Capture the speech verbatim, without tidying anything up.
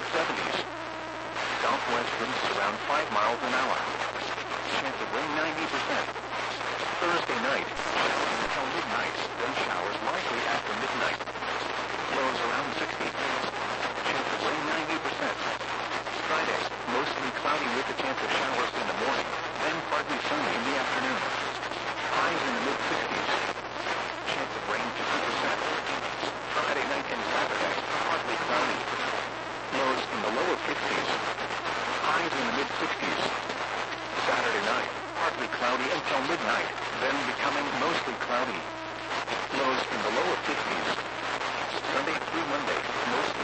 seventies. Southwest winds around five miles an hour. Chance of rain ninety percent. Thursday night, showers until midnight, then showers likely after midnight. Lows around sixty. Chance of rain ninety percent. Friday, mostly cloudy with a chance of showers in the morning, then partly sunny in the afternoon. Highs in the mid-sixties. Chance of rain fifty percent. Friday night and Saturday, partly cloudy. Lows in the lower fifties. Highs in the mid-sixties. Saturday night, partly cloudy until midnight, then becoming mostly cloudy. Lows in the lower fifties. Sunday through Monday,